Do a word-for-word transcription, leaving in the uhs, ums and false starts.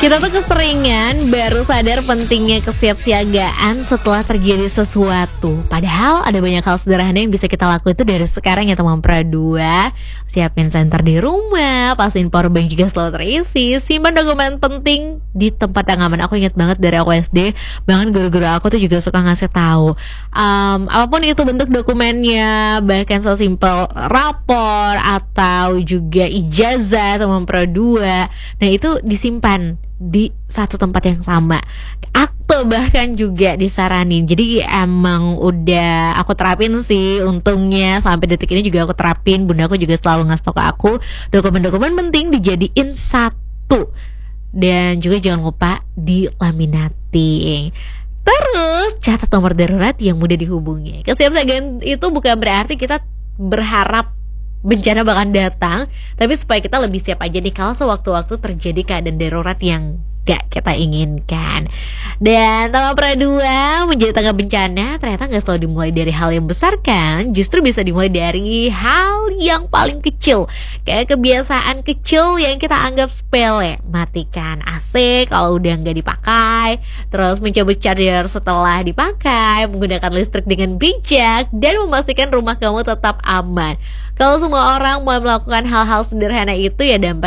Kita tuh keseringan baru sadar pentingnya kesiapsiagaan setelah terjadi sesuatu. Padahal ada banyak hal sederhana yang bisa kita lakuin itu dari sekarang ya teman Pra dua. Siapin senter di rumah, pastiin powerbank juga selalu terisi, simpan dokumen penting di tempat yang aman. Aku ingat banget dari aku S D, bahkan guru-guru aku tuh juga suka ngasih tahu um, apapun itu bentuk dokumennya, bahkan sesimpel rapor atau juga ijazah teman Pra dua. Nah itu disimpan di satu tempat yang sama. Akte bahkan juga disaranin. Jadi emang udah aku terapin sih, untungnya sampai detik ini juga aku terapin. Bunda aku juga selalu ngasih tau ke aku dokumen-dokumen penting dijadiin satu. Dan juga jangan lupa di laminating. Terus catat nomor darurat yang mudah dihubungi. Kesiapsiagaan itu bukan berarti kita berharap bencana bakal datang, tapi supaya kita lebih siap aja nih kalau sewaktu-waktu terjadi keadaan darurat yang gak kita inginkan. Dan teman Pra dua, menjadi tanggap bencana ternyata gak selalu dimulai dari hal yang besar kan. Justru bisa dimulai dari hal yang paling kecil, kayak kebiasaan kecil yang kita anggap sepele. Matikan A C kalau udah gak dipakai, terus mencabut charger setelah dipakai, menggunakan listrik dengan bijak, dan memastikan rumah kamu tetap aman. Kalau semua orang mau melakukan hal-hal sederhana itu, ya dampak